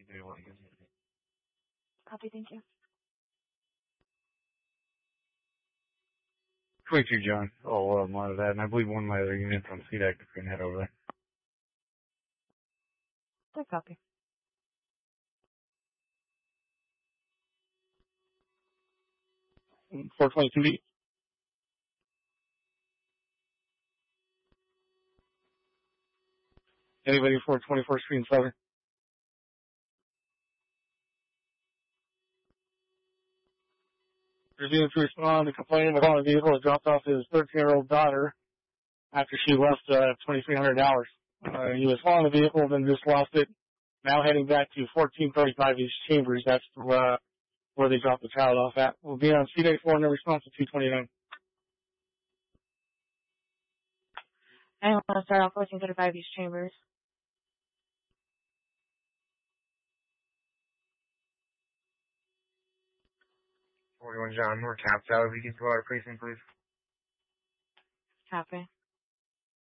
Copy, thank you. 22, John. I'll monitor that, and I believe one of my other units on CDAC is going to head over there. Good copy. Mm, 422. Anybody for 24th Street and Southern? Refusing to respond to complaining about a vehicle that dropped off his 13-year-old daughter after she left 2,300 hours. He was following the vehicle, then just lost it. Now heading back to 1435 East Chambers. That's where they dropped the child off at. We'll be on CDAC 4 and the response to 229. I want to start off 1435 East Chambers. 41 John, more capped out. If you can go our precinct, please. Copy.